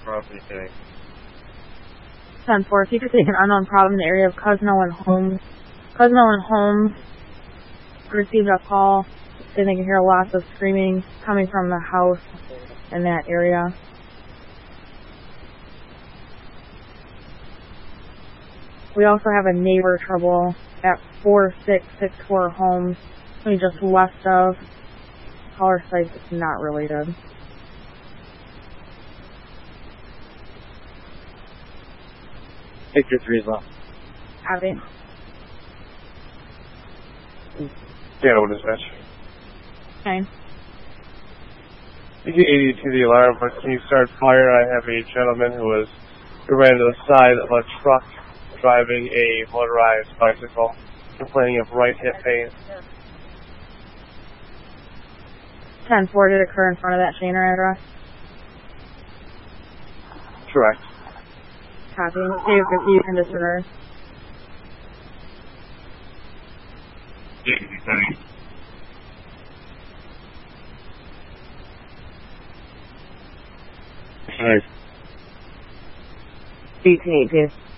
Okay. 10-4, if you could take an unknown problem in the area of Cosmo and Holmes. Cosmo and Holmes received a call saying they can hear lots of screaming coming from the house in that area. We also have a neighbor trouble at 4664 Holmes, just west of caller site that's not related. Victor 3 is left. Copy. Daniel dispatch. Okay. You get 80 to the alarm, but can you start fire? I have a gentleman who ran to the side of a truck driving a motorized bicycle, complaining of right hip pain. 10-4, did it occur in front of that Shaner address? Correct. Copy. You can disregard. Alright. 1818.